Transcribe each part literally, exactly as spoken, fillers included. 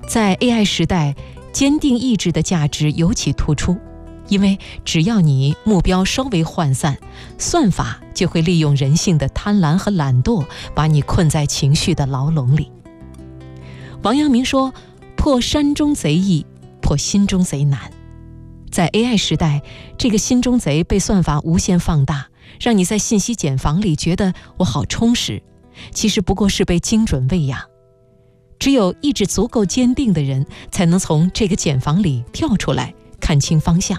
在 A I 时代，坚定意志的价值尤其突出，因为只要你目标稍微涣散，算法就会利用人性的贪婪和懒惰，把你困在情绪的牢笼里。王阳明说，破山中贼易，破心中贼难。在 A I 时代，这个心中贼被算法无限放大，让你在信息茧房里觉得我好充实，其实不过是被精准喂养。只有意志足够坚定的人，才能从这个茧房里跳出来，看清方向。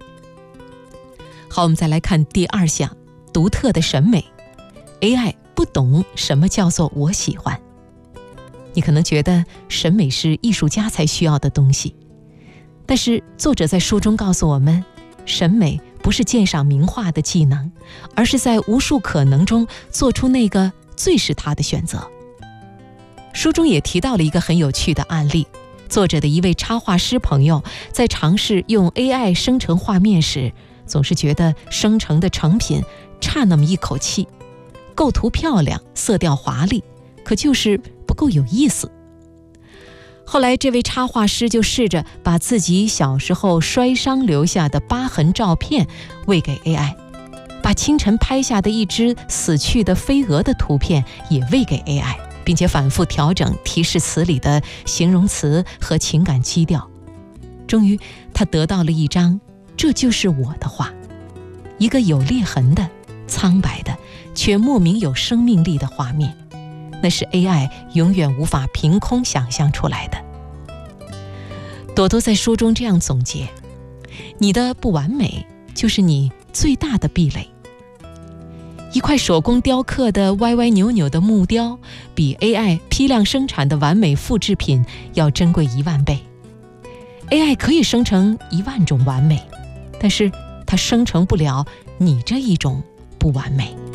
好，我们再来看第二项，独特的审美。 A I 不懂什么叫做我喜欢。你可能觉得审美是艺术家才需要的东西，但是作者在书中告诉我们，审美不是鉴赏名画的技能，而是在无数可能中做出那个最是他的选择。书中也提到了一个很有趣的案例，作者的一位插画师朋友在尝试用 A I 生成画面时，总是觉得生成的成品差那么一口气，构图漂亮，色调华丽，可就是不够有意思。后来这位插画师就试着把自己小时候摔伤留下的疤痕照片喂给 A I， 把清晨拍下的一只死去的飞蛾的图片也喂给 A I， 并且反复调整提示词里的形容词和情感基调。终于他得到了一张这就是我的画，一个有裂痕的、苍白的却莫名有生命力的画面，那是 A I 永远无法凭空想象出来的。朵朵在书中这样总结，你的不完美就是你最大的壁垒。一块手工雕刻的歪歪扭扭的木雕，比 A I 批量生产的完美复制品要珍贵一万倍。 A I 可以生成一万种完美，但是它生成不了你这一种不完美。